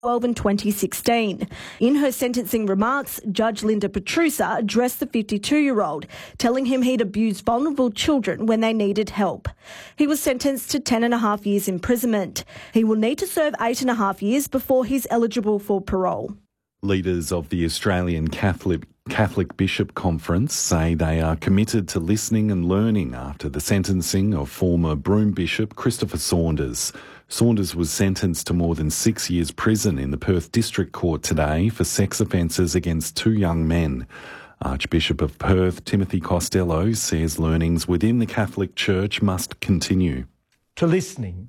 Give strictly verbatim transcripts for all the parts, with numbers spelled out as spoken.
twelve and twenty sixteen. In her sentencing remarks, Judge Linda Petrusa addressed the fifty-two-year-old, telling him he'd abused vulnerable children when they needed help. He was sentenced to ten and a half years imprisonment. He will need to serve eight and a half years before he's eligible for parole. Leaders of the Australian Catholic Catholic Bishop Conference say they are committed to listening and learning after the sentencing of former Broome Bishop Christopher Saunders. Saunders was sentenced to more than six years prison in the Perth District Court today for sex offences against two young men. Archbishop of Perth Timothy Costello says learnings within the Catholic Church must continue. To listening,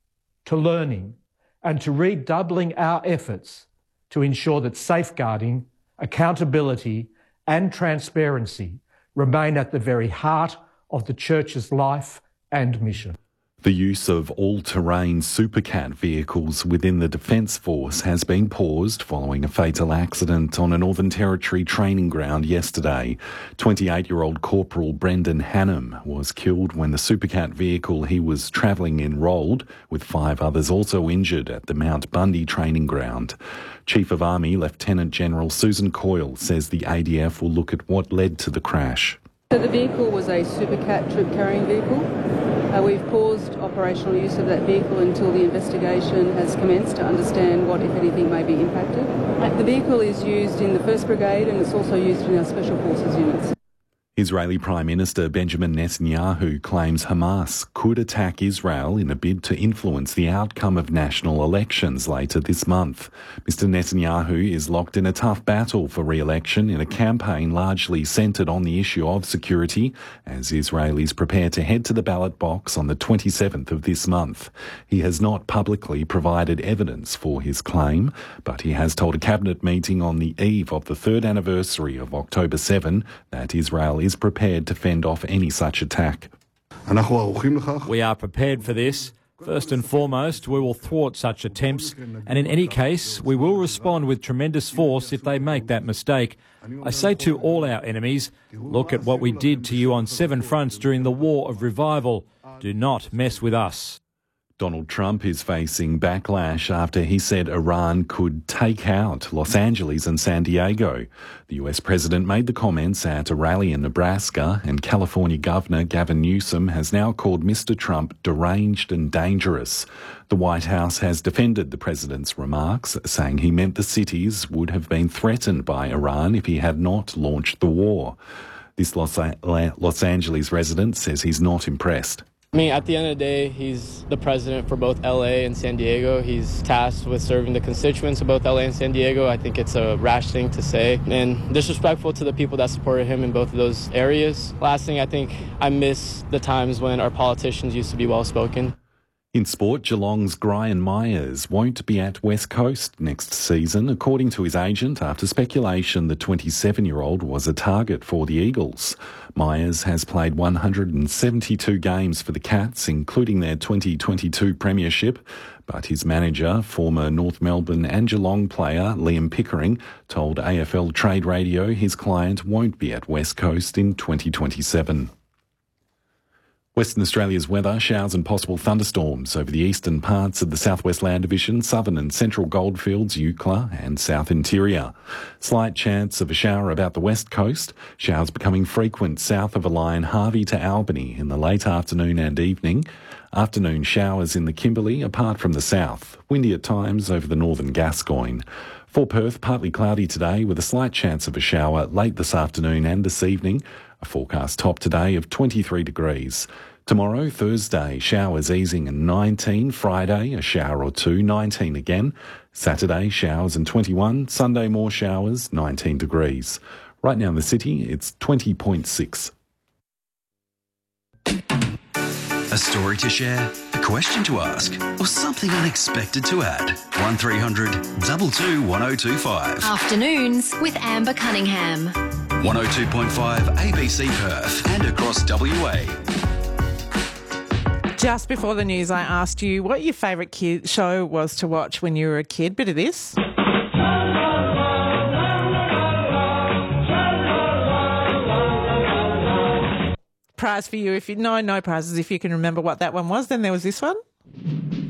to learning, and to redoubling our efforts to ensure that safeguarding, accountability and transparency remain at the very heart of the Church's life and mission. The use of all-terrain Supercat vehicles within the Defence Force has been paused following a fatal accident on a Northern Territory training ground yesterday. twenty-eight-year-old Corporal Brendan Hannam was killed when the Supercat vehicle he was travelling in rolled, with five others also injured at the Mount Bundy training ground. Chief of Army Lieutenant General Susan Coyle says the A D F will look at what led to the crash. So the vehicle was a Supercat troop-carrying vehicle. Uh, we've paused operational use of that vehicle until the investigation has commenced to understand what, if anything, may be impacted. The vehicle is used in the first Brigade and it's also used in our Special Forces units. Israeli Prime Minister Benjamin Netanyahu claims Hamas could attack Israel in a bid to influence the outcome of national elections later this month. Mister Netanyahu is locked in a tough battle for re-election in a campaign largely centred on the issue of security as Israelis prepare to head to the ballot box on the twenty-seventh of this month. He has not publicly provided evidence for his claim, but he has told a cabinet meeting on the eve of the third anniversary of October seventh that Israel is prepared to fend off any such attack. We are prepared for this. First and foremost, we will thwart such attempts, and in any case, we will respond with tremendous force if they make that mistake. I say to all our enemies, look at what we did to you on seven fronts during the War of Revival. Do not mess with us. Donald Trump is facing backlash after he said Iran could take out Los Angeles and San Diego. The U S president made the comments at a rally in Nebraska, and California Governor Gavin Newsom has now called Mister Trump deranged and dangerous. The White House has defended the president's remarks, saying he meant the cities would have been threatened by Iran if he had not launched the war. This Los, Los Angeles resident says he's not impressed. I mean, at the end of the day, he's the president for both L A and San Diego. He's tasked with serving the constituents of both L A and San Diego. I think it's a rash thing to say and disrespectful to the people that supported him in both of those areas. Last thing, I think I miss the times when our politicians used to be well-spoken. In sport, Geelong's Brian Myers won't be at West Coast next season, according to his agent, after speculation the twenty-seven-year-old was a target for the Eagles. Myers has played one hundred seventy-two games for the Cats, including their twenty twenty-two premiership, but his manager, former North Melbourne and Geelong player Liam Pickering, told A F L Trade Radio his client won't be at West Coast in twenty twenty-seven. Western Australia's weather, showers and possible thunderstorms over the eastern parts of the South West Land Division, southern and central goldfields, Eucla and south interior. Slight chance of a shower about the west coast, showers becoming frequent south of a line Harvey to Albany in the late afternoon and evening. Afternoon showers in the Kimberley apart from the south, windy at times over the northern Gascoyne. For Perth, partly cloudy today with a slight chance of a shower late this afternoon and this evening. A forecast top today of twenty-three degrees. Tomorrow, Thursday, showers easing and nineteen. Friday, a shower or two, nineteen again. Saturday, showers and twenty-one. Sunday, more showers, nineteen degrees. Right now in the city, it's twenty point six. A story to share, a question to ask, or something unexpected to add. one three hundred two two one oh two five. Afternoons with Amber Cunningham. one oh two point five A B C Perth and across W A. Just before the news, I asked you what your favourite kid show was to watch when you were a kid. Bit of this. Prize for you if you no no prizes if you can remember what that one was. Then there was this one.